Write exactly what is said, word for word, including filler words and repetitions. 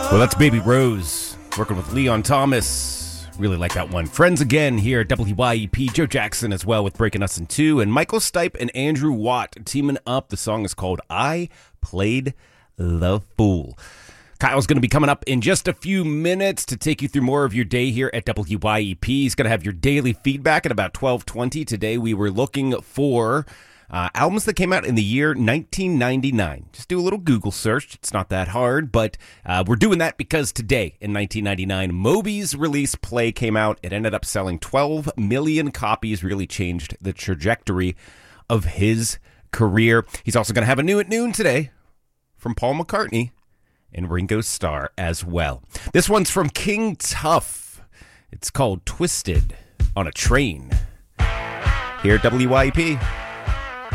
Well, that's Baby Rose working with Leon Thomas. Really like that one. Friends again here at W Y E P. Joe Jackson as well with Breaking Us in Two. And Michael Stipe and Andrew Watt teaming up. The song is called I Played the Fool. Kyle's going to be coming up in just a few minutes to take you through more of your day here at W Y E P. He's going to have your daily feedback at about twelve twenty. Today we were looking for uh, albums that came out in the year nineteen ninety-nine. Just do a little Google search. It's not that hard, but uh, we're doing that because today in nineteen ninety-nine, Moby's release Play came out. It ended up selling twelve million copies, really changed the trajectory of his career. He's also going to have a new at noon today from Paul McCartney and Ringo Starr as well. This one's from King Tuff. It's called Twisted on a Train here at W Y E P.